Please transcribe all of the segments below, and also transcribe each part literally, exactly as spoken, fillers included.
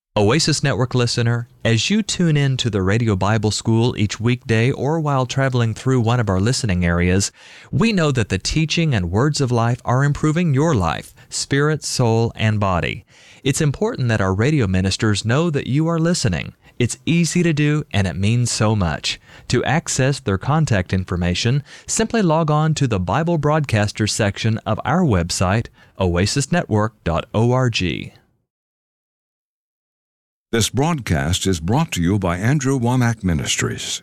Oasis Network listener, as you tune in to the Radio Bible School each weekday or while traveling through one of our listening areas, we know that the teaching and words of life are improving your life, spirit, soul, and body. It's important that our radio ministers know that you are listening. It's easy to do, and it means so much. To access their contact information, simply log on to the Bible Broadcasters section of our website, oasis network dot org. This broadcast is brought to you by Andrew Wommack Ministries.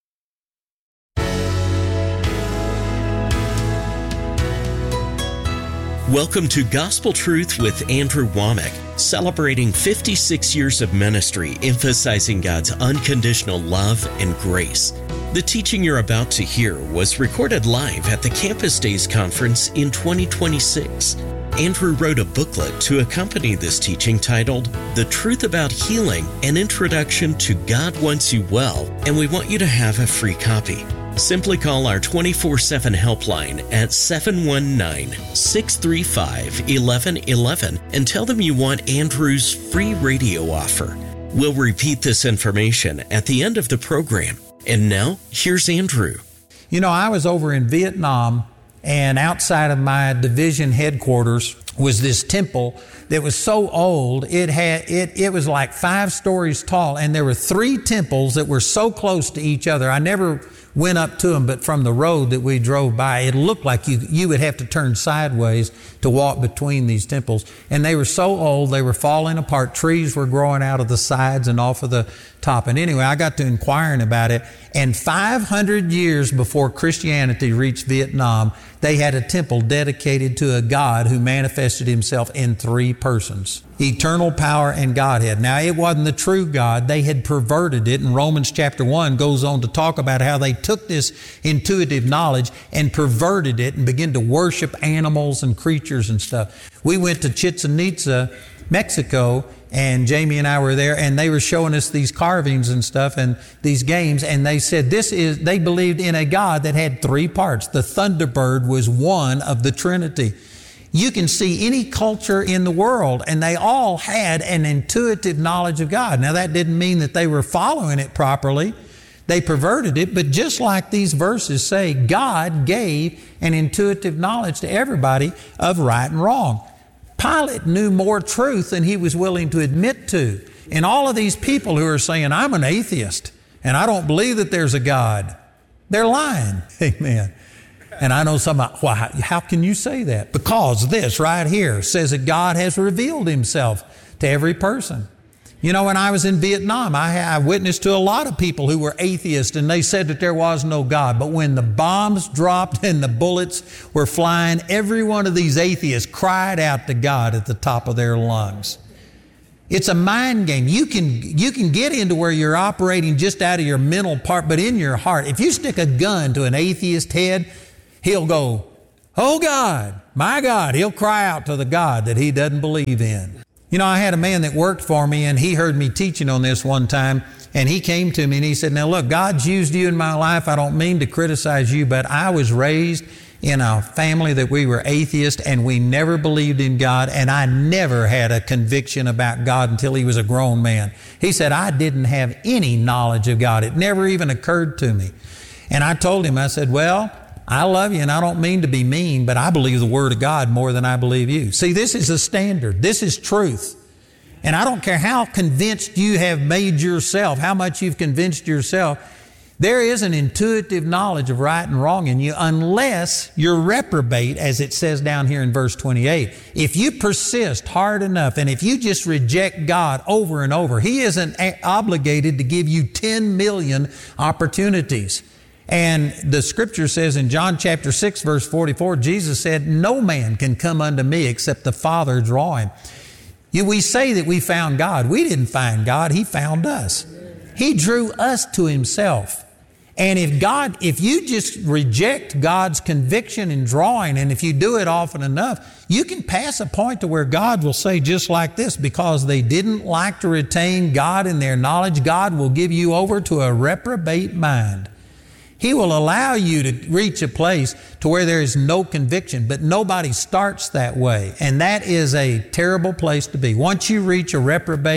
Welcome to Gospel Truth with Andrew Wommack, celebrating fifty-six years of ministry, emphasizing God's unconditional love and grace. The teaching you're about to hear was recorded live at the Campus Days Conference in twenty twenty-six. Andrew wrote a booklet to accompany this teaching titled, The Truth About Healing, an Introduction to God Wants You Well, and we want you to have a free copy. Simply call our twenty-four seven helpline at seven one nine, six three five, one one one one and tell them you want Andrew's free radio offer. We'll repeat this information at the end of the program. And now, here's Andrew. You know, I was over in Vietnam, and outside of my division headquarters was this temple that was so old, it had it it was like five stories tall, and there were three temples that were so close to each other. I never went up to them, but from the road that we drove by, it looked like you you would have to turn sideways to walk between these temples. And they were so old, they were falling apart. Trees were growing out of the sides and off of the top. And anyway, I got to inquiring about it. And five hundred years before Christianity reached Vietnam, they had a temple dedicated to a God who manifested himself in three persons: eternal power and Godhead. Now, it wasn't the true God. They had perverted it. And Romans chapter one goes on to talk about how they took this intuitive knowledge and perverted it and began to worship animals and creatures and stuff. We went to Chichen Itza, Mexico, and Jamie and I were there, and they were showing us these carvings and stuff and these games, and they said this is, they believed in a God that had three parts. The Thunderbird was one of the Trinity. You can see any culture in the world, and they all had an intuitive knowledge of God. Now, that didn't mean that they were following it properly. They perverted it, but just like these verses say, God gave an intuitive knowledge to everybody of right and wrong. Pilate knew more truth than he was willing to admit to. And all of these people who are saying, I'm an atheist, and I don't believe that there's a God, they're lying. Amen. And I know somebody, well, how, how can you say that? Because this right here says that God has revealed himself to every person. You know, when I was in Vietnam, I, I witnessed to a lot of people who were atheists, and they said that there was no God. But when the bombs dropped and the bullets were flying, every one of these atheists cried out to God at the top of their lungs. It's a mind game. You can, you can get into where you're operating just out of your mental part, but in your heart, if you stick a gun to an atheist head, he'll go, oh God, my God. He'll cry out to the God that he doesn't believe in. You know, I had a man that worked for me, and he heard me teaching on this one time, and he came to me and he said, now look, God's used you in my life. I don't mean to criticize you, but I was raised in a family that we were atheist, and we never believed in God, and I never had a conviction about God until he was a grown man. He said, I didn't have any knowledge of God. It never even occurred to me. And I told him, I said, well, I love you, and I don't mean to be mean, but I believe the Word of God more than I believe you. See, this is a standard. This is truth. And I don't care how convinced you have made yourself, how much you've convinced yourself, there is an intuitive knowledge of right and wrong in you unless you're reprobate, as it says down here in verse twenty-eight. If you persist hard enough, and if you just reject God over and over, He isn't obligated to give you ten million opportunities. And the scripture says in John chapter six, verse forty-four, Jesus said, no man can come unto me except the Father draw him. You, we say that we found God. We didn't find God. He found us. He drew us to Himself. And if God, if you just reject God's conviction and drawing, and if you do it often enough, you can pass a point to where God will say just like this, because they didn't like to retain God in their knowledge, God will give you over to a reprobate mind. He will allow you to reach a place to where there is no conviction, but nobody starts that way. And that is a terrible place to be. Once you reach a reprobate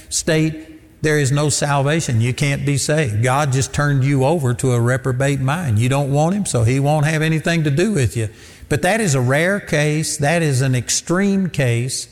state, there is no salvation. You can't be saved. God just turned you over to a reprobate mind. You don't want Him, so He won't have anything to do with you. But that is a rare case. That is an extreme case.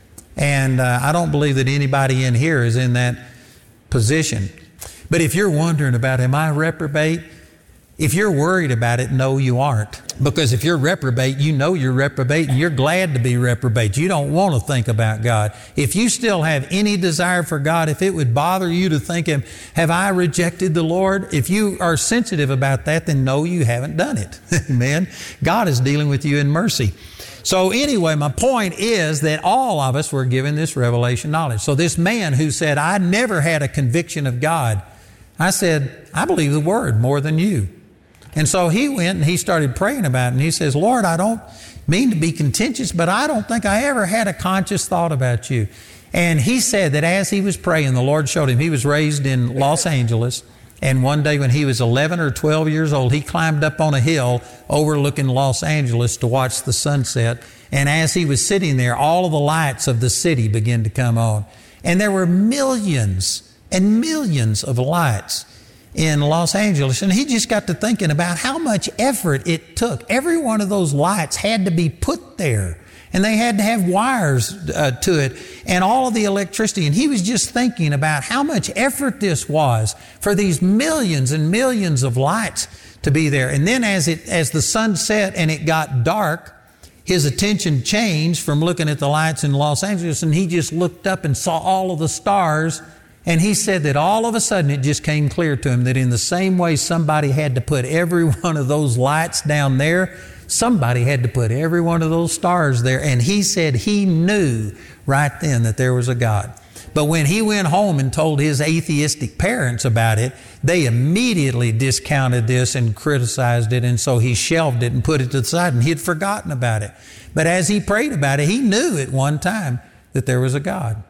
And uh, I don't believe that anybody in here is in that position. But if you're wondering about, am I reprobate? If you're worried about it, no, you aren't. Because if you're reprobate, you know you're reprobate and you're glad to be reprobate. You don't want to think about God. If you still have any desire for God, if it would bother you to think, have I rejected the Lord? If you are sensitive about that, then no, you haven't done it. Amen. God is dealing with you in mercy. So anyway, my point is that all of us were given this revelation knowledge. So this man who said, I never had a conviction of God, I said, I believe the Word more than you. And so he went and he started praying about it. And he says, Lord, I don't mean to be contentious, but I don't think I ever had a conscious thought about you. And he said that as he was praying, the Lord showed him. He was raised in Los Angeles. And one day when he was eleven or twelve years old, he climbed up on a hill overlooking Los Angeles to watch the sunset. And as he was sitting there, all of the lights of the city began to come on. And there were millions and millions of lights in Los Angeles. And he just got to thinking about how much effort it took. Every one of those lights had to be put there. And they had to have wires uh, to it and all of the electricity. And he was just thinking about how much effort this was for these millions and millions of lights to be there. And then as it as the sun set and it got dark, his attention changed from looking at the lights in Los Angeles, and he just looked up and saw all of the stars. And he said that all of a sudden it just came clear to him that in the same way somebody had to put every one of those lights down there, somebody had to put every one of those stars there. And he said he knew right then that there was a God. But when he went home and told his atheistic parents about it, they immediately discounted this and criticized it. And so he shelved it and put it to the side, and he had forgotten about it. But as he prayed about it, he knew at one time that there was a God.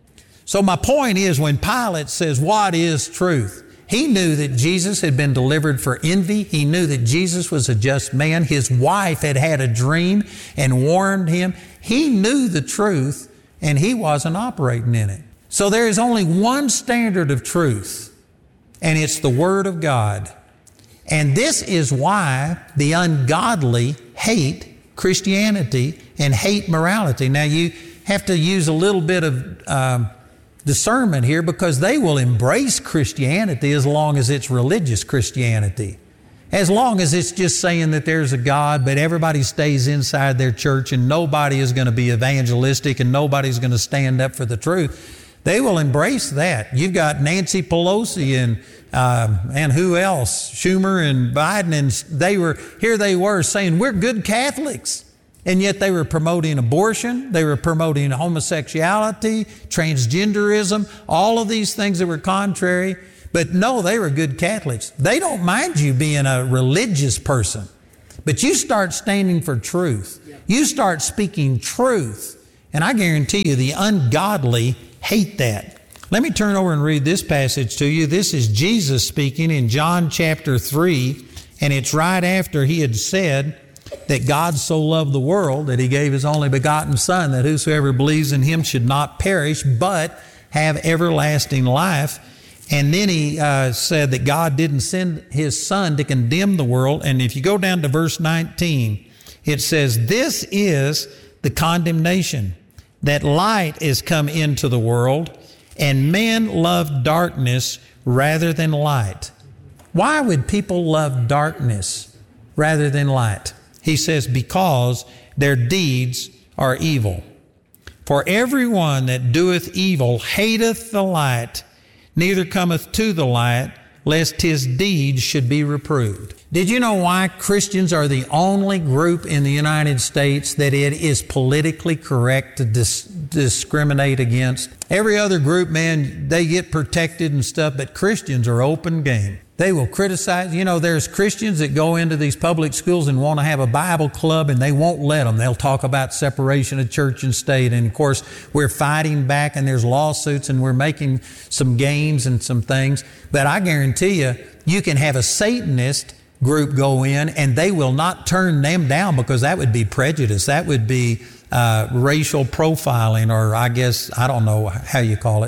So my point is, when Pilate says, what is truth? He knew that Jesus had been delivered for envy. He knew that Jesus was a just man. His wife had had a dream and warned him. He knew the truth, and he wasn't operating in it. So there is only one standard of truth, and it's the Word of God. And this is why the ungodly hate Christianity and hate morality. Now you have to use a little bit of um, discernment here, because they will embrace Christianity as long as it's religious Christianity. As long as it's just saying that there's a God, but everybody stays inside their church and nobody is going to be evangelistic and nobody's going to stand up for the truth, they will embrace that. You've got Nancy Pelosi and uh, and who else? Schumer and Biden, and they were here. They were saying we're good Catholics. And yet they were promoting abortion, they were promoting homosexuality, transgenderism, all of these things that were contrary. But no, they were good Catholics. They don't mind you being a religious person. But you start standing for truth. You start speaking truth. And I guarantee you the ungodly hate that. Let me turn over and read this passage to you. This is Jesus speaking in John chapter three. And it's right after he had said that God so loved the world that he gave his only begotten Son, that whosoever believes in him should not perish, but have everlasting life. And then he uh, said that God didn't send his Son to condemn the world. And if you go down to verse nineteen, it says, this is the condemnation, that light is come into the world, and men love darkness rather than light. Why would people love darkness rather than light? He says, because their deeds are evil. For everyone that doeth evil hateth the light, neither cometh to the light, lest his deeds should be reproved. Did you know why Christians are the only group in the United States that it is politically correct to dis- discriminate against? Every other group, man, they get protected and stuff, but Christians are open game. They will criticize. You know, there's Christians that go into these public schools and want to have a Bible club, and they won't let them. They'll talk about separation of church and state. And of course, we're fighting back, and there's lawsuits, and we're making some gains and some things. But I guarantee you, you can have a Satanist group go in, and they will not turn them down, because that would be prejudice. That would be uh, racial profiling, or I guess, I don't know how you call it.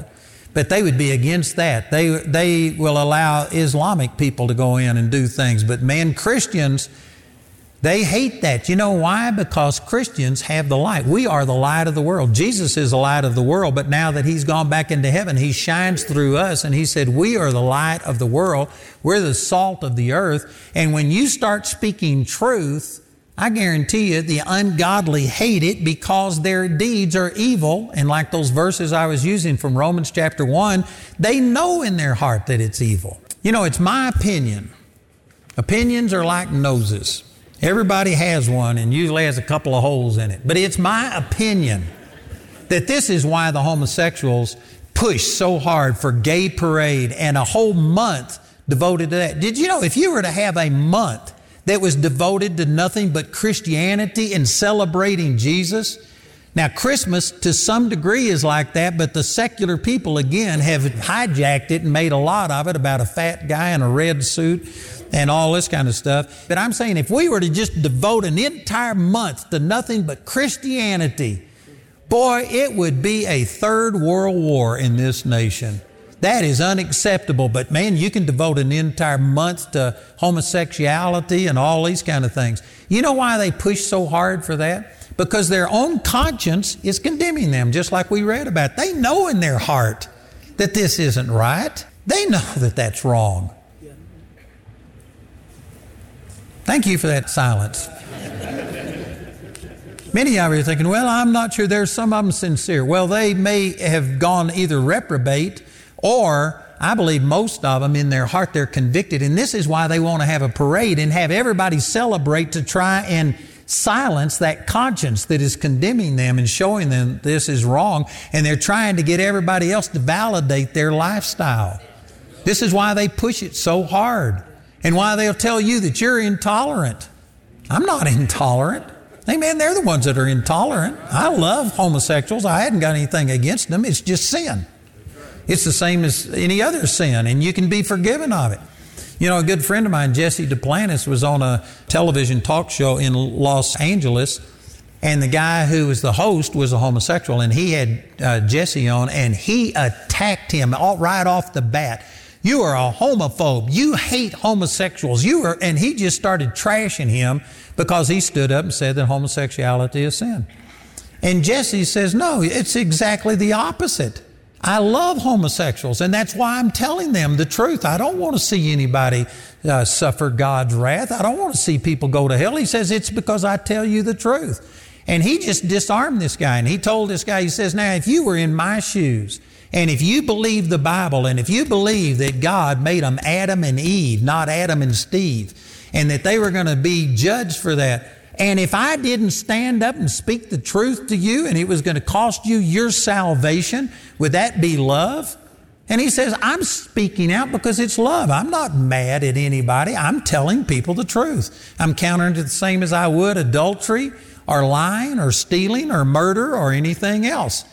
But they would be against that. They, they will allow Islamic people to go in and do things. But man, Christians, they hate that. You know why? Because Christians have the light. We are the light of the world. Jesus is the light of the world, but now that He's gone back into heaven, He shines through us, and He said, we are the light of the world. We're the salt of the earth. And when you start speaking truth, I guarantee you the ungodly hate it because their deeds are evil. And like those verses I was using from Romans chapter one, they know in their heart that it's evil. You know, it's my opinion. Opinions are like noses. Everybody has one and usually has a couple of holes in it. But it's my opinion that this is why the homosexuals push so hard for Gay Parade and a whole month devoted to that. Did you know if you were to have a month that was devoted to nothing but Christianity and celebrating Jesus? Now, Christmas to some degree is like that, but the secular people, again, have hijacked it and made a lot of it about a fat guy in a red suit and all this kind of stuff. But I'm saying if we were to just devote an entire month to nothing but Christianity, boy, it would be a third world war in this nation. That is unacceptable. But man, you can devote an entire month to homosexuality and all these kind of things. You know why they push so hard for that? Because their own conscience is condemning them, just like we read about. They know in their heart that this isn't right. They know that that's wrong. Thank you for that silence. Many of you are thinking, well, I'm not sure. There's some of them sincere. Well, they may have gone either reprobate, or I believe most of them in their heart, they're convicted. And this is why they want to have a parade and have everybody celebrate to try and silence that conscience that is condemning them and showing them this is wrong. And they're trying to get everybody else to validate their lifestyle. This is why they push it so hard and why they'll tell you that you're intolerant. I'm not intolerant. Amen. They're the ones that are intolerant. I love homosexuals. I hadn't got anything against them. It's just sin. It's the same as any other sin, and you can be forgiven of it. You know, a good friend of mine, Jesse Duplantis, was on a television talk show in Los Angeles, and the guy who was the host was a homosexual, and he had uh, Jesse on, and he attacked him all, right off the bat. You are a homophobe. You hate homosexuals. You are, and he just started trashing him because he stood up and said that homosexuality is sin. And Jesse says, no, it's exactly the opposite. I love homosexuals, and that's why I'm telling them the truth. I don't want to see anybody uh, suffer God's wrath. I don't want to see people go to hell. He says, it's because I tell you the truth. And he just disarmed this guy, and he told this guy, he says, now, if you were in my shoes, and if you believe the Bible, and if you believe that God made them Adam and Eve, not Adam and Steve, and that they were going to be judged for that, and if I didn't stand up and speak the truth to you and it was going to cost you your salvation, would that be love? And he says, I'm speaking out because it's love. I'm not mad at anybody. I'm telling people the truth. I'm countering it the same as I would adultery or lying or stealing or murder or anything else.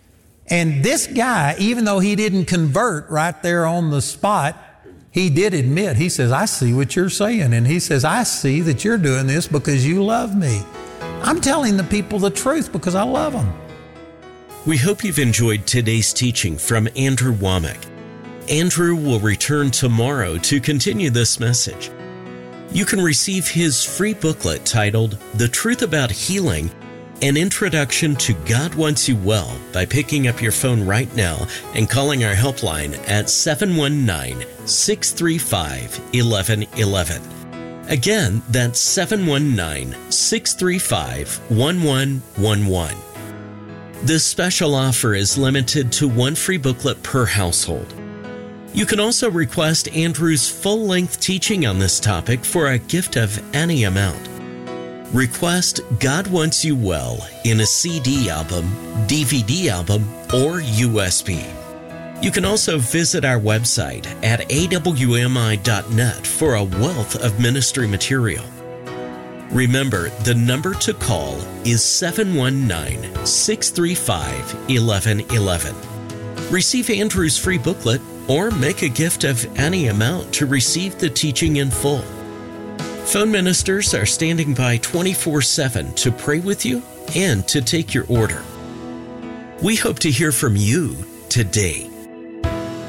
And this guy, even though he didn't convert right there on the spot, he did admit, he says, I see what you're saying. And he says, I see that you're doing this because you love me. I'm telling the people the truth because I love them. We hope you've enjoyed today's teaching from Andrew Wommack. Andrew will return tomorrow to continue this message. You can receive his free booklet titled The Truth About Healing, An Introduction to God Wants You Well by picking up your phone right now and calling our helpline at seven one nine, six three five, one one one one. Again, that's seven one nine, six three five, one one one one. This special offer is limited to one free booklet per household. You can also request Andrew's full-length teaching on this topic for a gift of any amount. Request God Wants You Well in a C D album, D V D album, or U S B. You can also visit our website at A W M I dot net for a wealth of ministry material. Remember, the number to call is seven one nine, six three five, one one one one. Receive Andrew's free booklet or make a gift of any amount to receive the teaching in full. Phone ministers are standing by twenty-four seven to pray with you and to take your order. We hope to hear from you today.